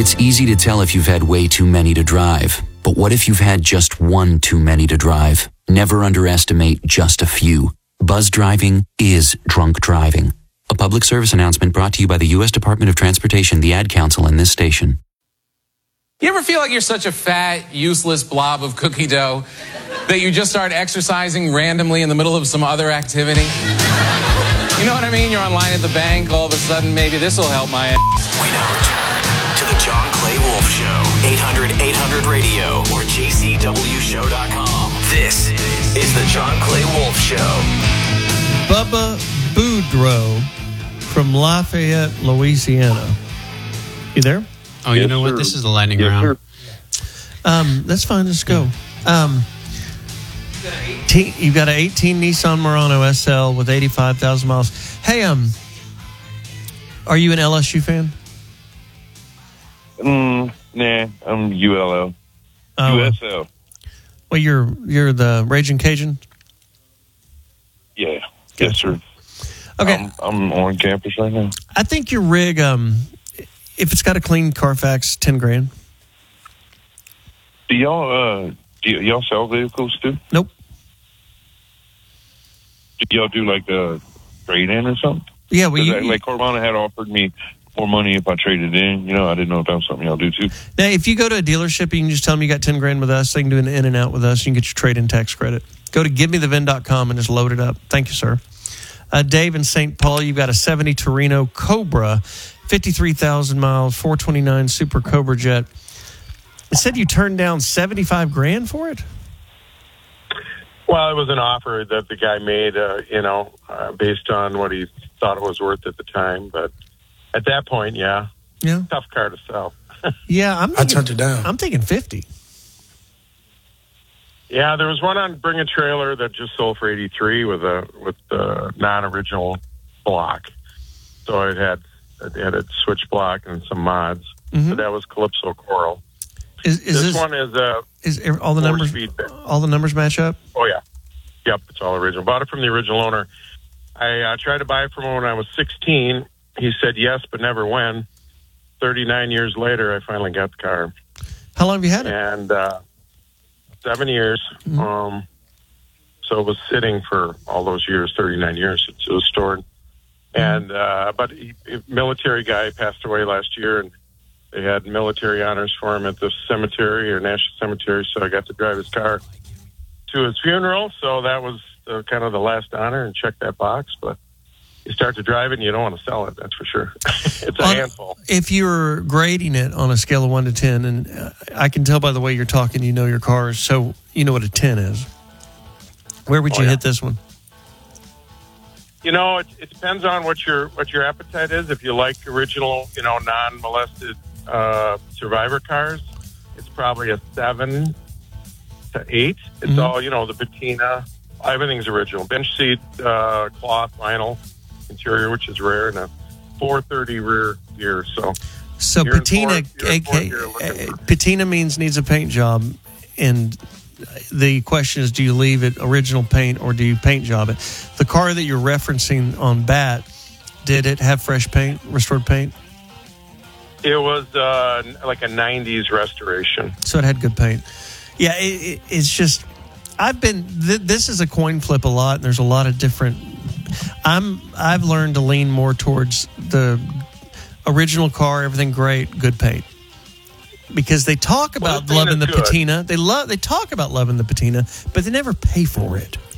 It's easy to tell if you've had way too many to drive. But what if you've had just one too many to drive? Never underestimate just a few. Buzz driving is drunk driving. A public service announcement brought to you by the U.S. Department of Transportation, the Ad Council, and this station. You ever feel like you're such a fat, useless blob of cookie dough that you just start exercising randomly in the middle of some other activity? You know what I mean? You're online at the bank, all of a sudden, maybe this will help my ass. We now return to the John Clay Wolf Show. 800-800-RADIO or jcwshow.com. This is the John Clay Wolf Show. Bubba Boudreaux from Lafayette, Louisiana. You there? Oh, you know what? This is the lightning round. That's fine. Let's go. You've got an 18 Nissan Murano SL with 85,000 miles. Hey, are you an LSU fan? Nah, I'm ULL. USL. Well, you're the Raging Cajun? Yeah. Yes, sir. Okay. I'm on campus right now. I think your rig, if it's got a clean Carfax, $10,000. Do y'all sell vehicles too? Nope. Do y'all do like a trade-in or something? Yeah, like Carvana had offered me more money if I traded in. You know, I didn't know if that was something y'all do too. Now, if you go to a dealership, you can just tell them you got $10,000 with us. They can do an in and out with us. You can get your trade-in tax credit. Go to givemethevin.com and just load it up. Thank you, sir. Dave in St. Paul, you've got a 70 Torino Cobra, 53,000 miles, 429 Super Cobra Jet. It said you turned down $75,000 for it? Well, it was an offer that the guy made, based on what he thought it was worth at the time. But at that point, yeah. Tough car to sell. Yeah, I turned it down. I'm thinking 50. Yeah, there was one on Bring a Trailer that just sold for 83 with the non-original block. So it had a switch block and some mods. Mm-hmm. So that was Calypso Coral. This one is all the numbers? All the numbers match up? Oh yeah, yep, it's all original. Bought it from the original owner. I tried to buy it from him when I was 16. He said yes, but never when. 39 years later, I finally got the car. How long have you had it? And 7 years. Mm-hmm. So it was sitting for all those years, 39 years. It was stored. And but military guy passed away last year, and they had military honors for him at the cemetery or National Cemetery. So I got to drive his car to his funeral. So that was kind of the last honor, and check that box. But you start to drive it, and you don't want to sell it. That's for sure. It's a handful. If you're grading it on a scale of 1 to 10, and I can tell by the way you're talking, you know your cars, so you know what a 10 is. Where would you hit this one? You know, it depends on what your appetite is. If you like original, non-molested survivor cars, it's probably a 7 to 8. It's all, the patina, everything's original. Bench seat, cloth, vinyl interior, which is rare, and a 430 rear gear. So patina, patina means needs a paint job, and the question is, do you leave it original paint or do you paint job it? The car that you're referencing on BAT, did it have fresh paint, restored paint? It was like a 90s restoration. So it had good paint. Yeah, it's just, this is a coin flip a lot, and there's a lot of different, I've learned to lean more towards the original car, everything great, good paint. Because they talk about loving the patina. They talk about loving the patina, but they never pay for it.